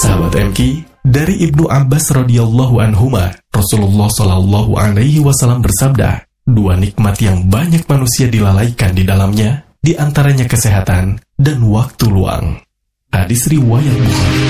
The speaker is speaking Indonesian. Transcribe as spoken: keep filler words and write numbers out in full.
Sahabat M K, dari Ibnu Abbas radhiyallahu anhuma, Rasulullah shallallahu alaihi wasallam bersabda, dua nikmat yang banyak manusia dilalaikan di dalamnya, di antaranya kesehatan dan waktu luang. Hadis riwayat Bukhari.